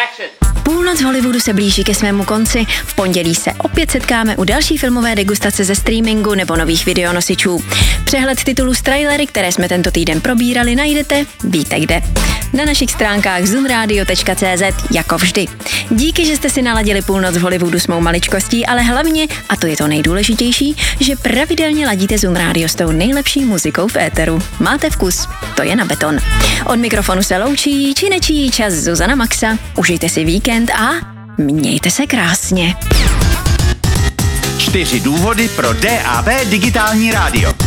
Půlnoc v Hollywoodu se blíží ke svému konci. V pondělí se opět setkáme u další filmové degustace ze streamingu nebo nových videonosičů. Přehled titulů z trailery, které jsme tento týden probírali, najdete, víte kde. Na našich stránkách zoomradio.cz jako vždy. Díky, že jste si naladili Půlnoc v Hollywoodu s mou maličkostí, ale hlavně, a to je to nejdůležitější, že pravidelně ladíte Zoom Radio s tou nejlepší muzikou v éteru. Máte vkus, to je na beton. Od mikrofonu se loučí či nečí čas Zuzana Maxa. Užijte si víkend a mějte se krásně. 4 důvody pro DAB digitální rádio.